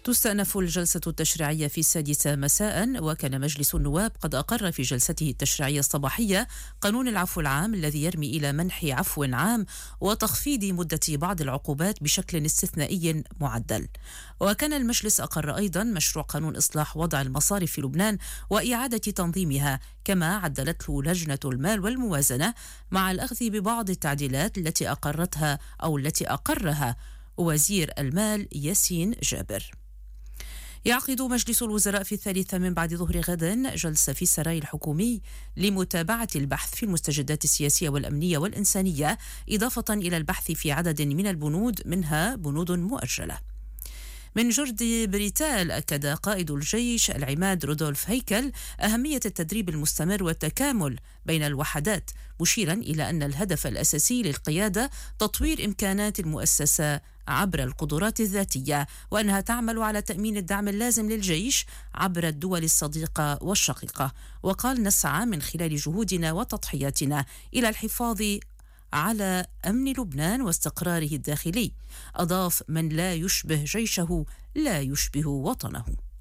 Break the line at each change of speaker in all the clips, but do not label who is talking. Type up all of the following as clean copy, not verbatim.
تستأنف الجلسة التشريعية في 6 مساء، وكان مجلس النواب قد أقر في جلسته التشريعية الصباحية قانون العفو العام الذي يرمي إلى منح عفو عام وتخفيض مدة بعض العقوبات بشكل استثنائي معدل. وكان المجلس أقر أيضا مشروع قانون إصلاح وضع المصارف في لبنان وإعادة تنظيمها، كما عدلته لجنة المال والموازنة مع الأخذ ببعض التعديلات التي أقرها وزير المال ياسين جابر. يعقد مجلس الوزراء في 3 من بعد ظهر غد جلسة في السراي الحكومي لمتابعة البحث في المستجدات السياسية والأمنية والإنسانية، إضافة إلى البحث في عدد من البنود منها بنود مؤجلة. من جرد بريتال أكد قائد الجيش العماد رودولف هيكل أهمية التدريب المستمر والتكامل بين الوحدات، مشيرا إلى أن الهدف الأساسي للقيادة تطوير إمكانات المؤسسة عبر القدرات الذاتية، وأنها تعمل على تأمين الدعم اللازم للجيش عبر الدول الصديقة والشقيقة. وقال: نسعى من خلال جهودنا وتضحياتنا إلى الحفاظ على أمن لبنان واستقراره الداخلي. أضاف: من لا يشبه جيشه لا يشبه وطنه.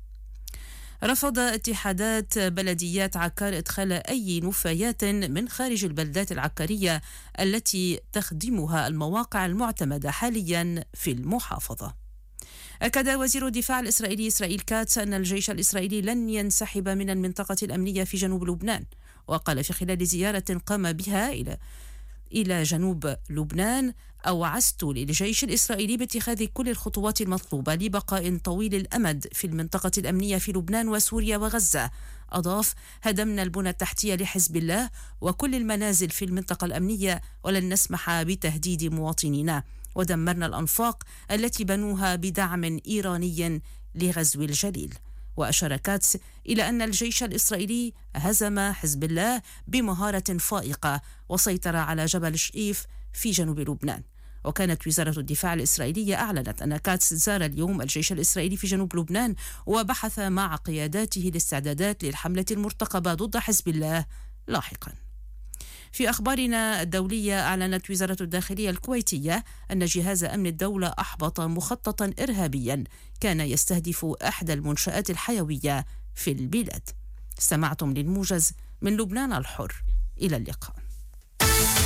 رفض اتحادات بلديات عكار إدخال أي نفايات من خارج البلدات العكارية التي تخدمها المواقع المعتمدة حاليا في المحافظة. أكد وزير الدفاع الإسرائيلي إسرائيل كاتس أن الجيش الإسرائيلي لن ينسحب من المنطقة الأمنية في جنوب لبنان. وقال في خلال زيارة قام بها إلى جنوب لبنان: أوعزت للجيش الإسرائيلي باتخاذ كل الخطوات المطلوبة لبقاء طويل الأمد في المنطقة الأمنية في لبنان وسوريا وغزة. أضاف: هدمنا البنى التحتية لحزب الله وكل المنازل في المنطقة الأمنية ولن نسمح بتهديد مواطنينا، ودمرنا الأنفاق التي بنوها بدعم إيراني لغزو الجليل. وأشار كاتس إلى أن الجيش الإسرائيلي هزم حزب الله بمهارة فائقة وسيطر على جبل شقيف في جنوب لبنان. وكانت وزارة الدفاع الإسرائيلية أعلنت أن كاتس زار اليوم الجيش الإسرائيلي في جنوب لبنان وبحث مع قياداته الاستعدادات للحملة المرتقبة ضد حزب الله لاحقا. في أخبارنا الدولية، أعلنت وزارة الداخلية الكويتية أن جهاز أمن الدولة أحبط مخططا إرهابيا كان يستهدف إحدى المنشآت الحيوية في البلاد. استمعتم للموجز من لبنان الحر، إلى اللقاء.